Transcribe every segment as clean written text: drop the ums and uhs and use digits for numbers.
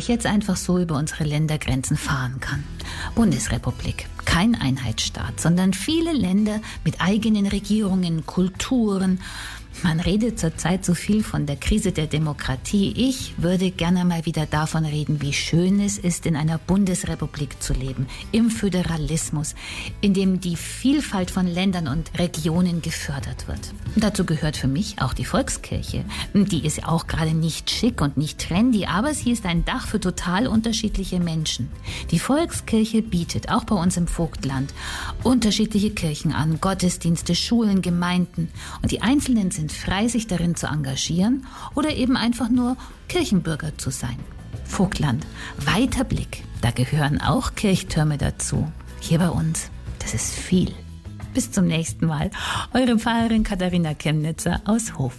ich jetzt einfach so über unsere Ländergrenzen fahren kann. Bundesrepublik, kein Einheitsstaat, sondern viele Länder mit eigenen Regierungen, Kulturen. Man redet zurzeit so viel von der Krise der Demokratie. Ich würde gerne mal wieder davon reden, wie schön es ist, in einer Bundesrepublik zu leben, im Föderalismus, in dem die Vielfalt von Ländern und Regionen gefördert wird. Dazu gehört für mich auch die Volkskirche. Die ist auch gerade nicht schick und nicht trendy, aber sie ist ein Dach für total unterschiedliche Menschen. Die Volkskirche bietet, auch bei uns im Vogtland, unterschiedliche Kirchen an, Gottesdienste, Schulen, Gemeinden. Und die Einzelnen sind frei, sich darin zu engagieren oder eben einfach nur Kirchenbürger zu sein. Vogtland, weiter Blick, da gehören auch Kirchtürme dazu. Hier bei uns, das ist viel. Bis zum nächsten Mal. Eure Pfarrerin Katharina Chemnitzer aus Hof.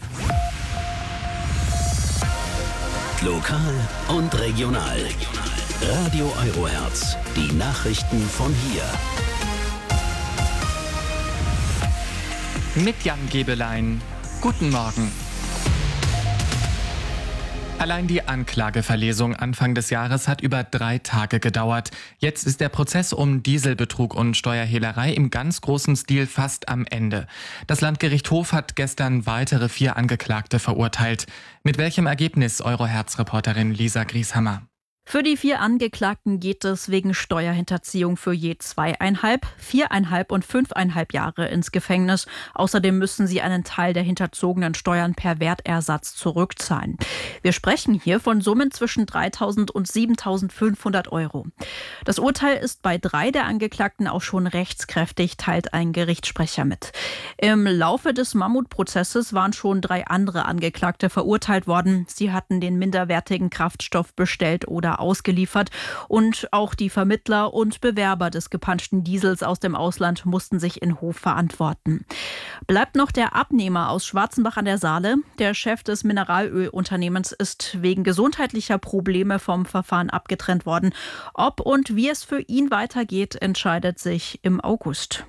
Lokal und regional. Radio Eurohertz, die Nachrichten von hier. Mit Jan Gebelein. Guten Morgen. Allein die Anklageverlesung Anfang des Jahres hat über 3 Tage gedauert. Jetzt ist der Prozess um Dieselbetrug und Steuerhehlerei im ganz großen Stil fast am Ende. Das Landgericht Hof hat gestern weitere 4 Angeklagte verurteilt. Mit welchem Ergebnis, Eurohertz-Reporterin Lisa Grieshammer? Für die 4 Angeklagten geht es wegen Steuerhinterziehung für je 2,5, 4,5 und 5,5 Jahre ins Gefängnis. Außerdem müssen sie einen Teil der hinterzogenen Steuern per Wertersatz zurückzahlen. Wir sprechen hier von Summen zwischen 3.000 und 7.500 Euro. Das Urteil ist bei 3 der Angeklagten auch schon rechtskräftig, teilt ein Gerichtssprecher mit. Im Laufe des Mammutprozesses waren schon 3 andere Angeklagte verurteilt worden. Sie hatten den minderwertigen Kraftstoff bestellt oder ausgeliefert und auch die Vermittler und Bewerber des gepanschten Diesels aus dem Ausland mussten sich in Hof verantworten. Bleibt noch der Abnehmer aus Schwarzenbach an der Saale. Der Chef des Mineralölunternehmens ist wegen gesundheitlicher Probleme vom Verfahren abgetrennt worden. Ob und wie es für ihn weitergeht, entscheidet sich im August.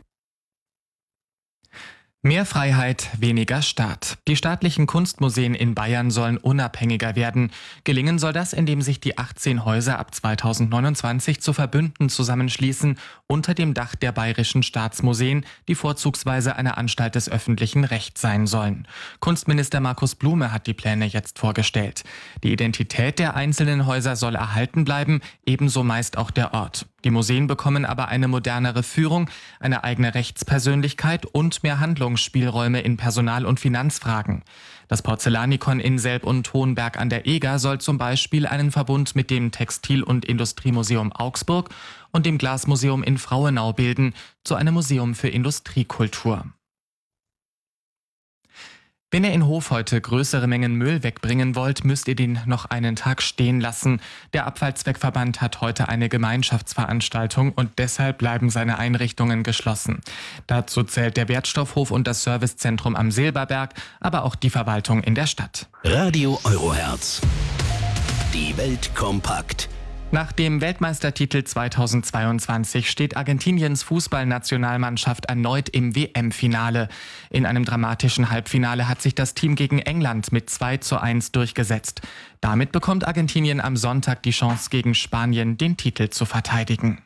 Mehr Freiheit, weniger Staat. Die staatlichen Kunstmuseen in Bayern sollen unabhängiger werden. Gelingen soll das, indem sich die 18 Häuser ab 2029 zu Verbünden zusammenschließen unter dem Dach der bayerischen Staatsmuseen, die vorzugsweise eine Anstalt des öffentlichen Rechts sein sollen. Kunstminister Markus Blume hat die Pläne jetzt vorgestellt. Die Identität der einzelnen Häuser soll erhalten bleiben, ebenso meist auch der Ort. Die Museen bekommen aber eine modernere Führung, eine eigene Rechtspersönlichkeit und mehr Handlungsspielräume in Personal- und Finanzfragen. Das Porzellanikon in Selb und Hohenberg an der Eger soll zum Beispiel einen Verbund mit dem Textil- und Industriemuseum Augsburg und dem Glasmuseum in Frauenau bilden, zu einem Museum für Industriekultur. Wenn ihr in Hof heute größere Mengen Müll wegbringen wollt, müsst ihr den noch einen Tag stehen lassen. Der Abfallzweckverband hat heute eine Gemeinschaftsveranstaltung und deshalb bleiben seine Einrichtungen geschlossen. Dazu zählt der Wertstoffhof und das Servicezentrum am Silberberg, aber auch die Verwaltung in der Stadt. Radio Eurohertz. Die Welt kompakt. Nach dem Weltmeistertitel 2022 steht Argentiniens Fußballnationalmannschaft erneut im WM-Finale. In einem dramatischen Halbfinale hat sich das Team gegen England mit 2:1 durchgesetzt. Damit bekommt Argentinien am Sonntag die Chance, gegen Spanien den Titel zu verteidigen.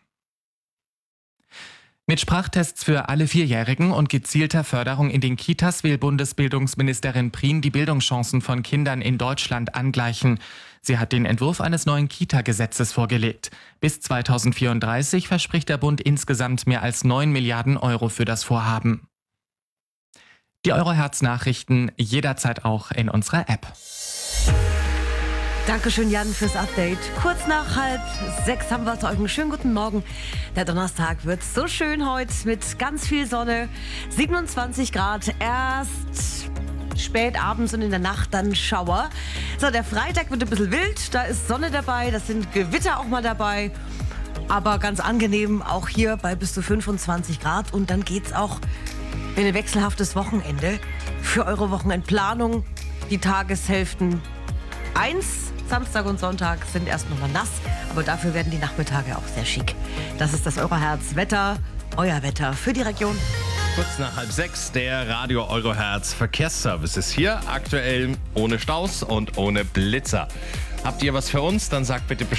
Mit Sprachtests für alle 4-Jährigen und gezielter Förderung in den Kitas will Bundesbildungsministerin Prien die Bildungschancen von Kindern in Deutschland angleichen. Sie hat den Entwurf eines neuen Kita-Gesetzes vorgelegt. Bis 2034 verspricht der Bund insgesamt mehr als 9 Milliarden Euro für das Vorhaben. Die Eurohertz-Nachrichten jederzeit auch in unserer App. Dankeschön, Jan, fürs Update. Kurz nach 5:30 haben wir zu euch einen schönen guten Morgen. Der Donnerstag wird so schön heute mit ganz viel Sonne. 27 Grad, erst spät abends und in der Nacht dann Schauer. So, der Freitag wird ein bisschen wild. Da ist Sonne dabei, da sind Gewitter auch mal dabei. Aber ganz angenehm, auch hier bei bis zu 25 Grad. Und dann geht's auch in ein wechselhaftes Wochenende. Für eure Wochenendplanung, die Tageshälften 1, Samstag und Sonntag sind erst noch mal nass, aber dafür werden die Nachmittage auch sehr schick. Das ist das Eurohertz-Wetter, euer Wetter für die Region. Kurz nach 5:30, der Radio Eurohertz Verkehrsservice ist hier, aktuell ohne Staus und ohne Blitzer. Habt ihr was für uns? Dann sagt bitte Bescheid.